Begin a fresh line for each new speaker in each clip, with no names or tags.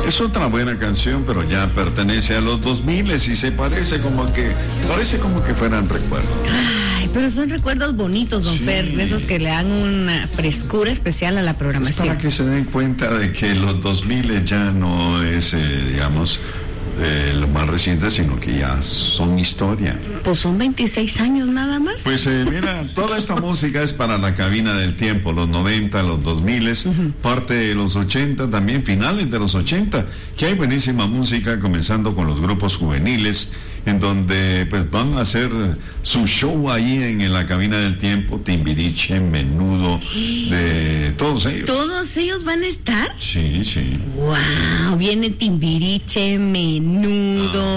Es otra buena canción, pero ya pertenece a los 2000 y se parece como que fueran recuerdos.
Ay, pero son recuerdos bonitos, don Fer, de esos que le dan una frescura especial a la programación.
Es para que se den cuenta de que los 2000 ya no es, digamos, lo más reciente, sino que ya son historia.
Pues son 26 años nada más.
Pues mira, toda esta música es para la cabina del tiempo, los 90, los 2000, parte de los 80, también finales de los 80, que hay buenísima música, comenzando con los grupos juveniles, en donde pues van a hacer su show ahí en la cabina del tiempo, Timbiriche, Menudo, de todos ellos.
¿Todos ellos van a estar?
Sí.
Wow, viene Timbiriche, Menudo,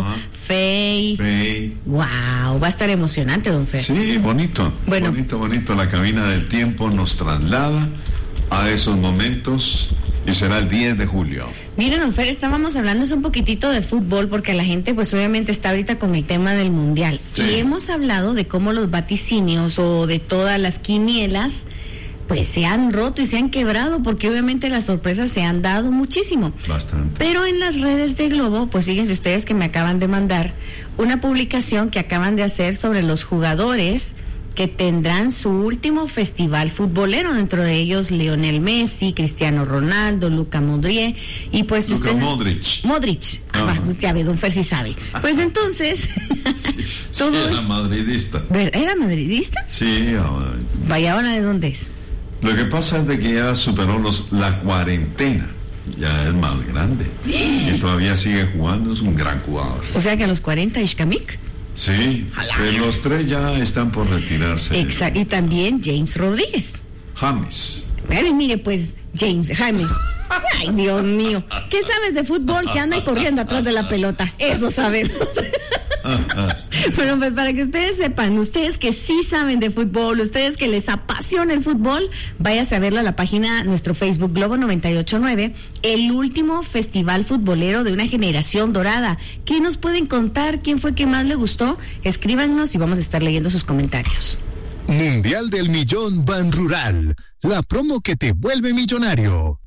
Fey. Wow, va a estar emocionante, don Fer.
Sí, bonito.
Bueno.
Bonito. La cabina del tiempo nos traslada a esos momentos y será el 10 de julio.
Miren, don Fer, estábamos hablando un poquitito de fútbol porque la gente pues obviamente está ahorita con el tema del mundial. Sí. Y hemos hablado de cómo los vaticinios o de todas las quinielas pues se han roto y se han quebrado porque obviamente las sorpresas se han dado muchísimo.
Bastante.
Pero en las redes de Globo, pues fíjense ustedes que me acaban de mandar una publicación que acaban de hacer sobre los jugadores que tendrán su último festival futbolero, dentro de ellos Lionel Messi, Cristiano Ronaldo, Luka Modric y pues Modric. Pues ya ve, don Fer sí sabe. Pues entonces
todo era madridista.
¿Era madridista?
Sí.
Vaya, ¿ahora de dónde es?
Lo que pasa es de que ya superó la cuarentena. Ya es más grande. Y todavía sigue jugando, es un gran jugador.
O sea que a los 40 Ishkamik.
Sí, pero los tres ya están por retirarse.
Exacto, y también James Rodríguez.
James.
Mire, pues, James. Ay, Dios mío. ¿Qué sabes de fútbol? Que anda corriendo atrás de la pelota. Eso sabemos. Bueno, pues para que ustedes sepan, ustedes que sí saben de fútbol, ustedes que les apasiona el fútbol, váyase a verlo a la página, nuestro Facebook Globo 98.9, el último festival futbolero de una generación dorada. ¿Qué nos pueden contar? ¿Quién fue que más le gustó? Escríbanos y vamos a estar leyendo sus comentarios.
Mundial del Millón Ban Rural, la promo que te vuelve millonario.